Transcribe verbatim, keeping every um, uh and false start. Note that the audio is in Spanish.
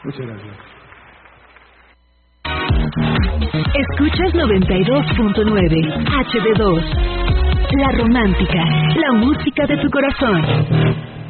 Muchas gracias. Escuchas noventa y dos punto nueve H D dos. La romántica, la música de tu corazón.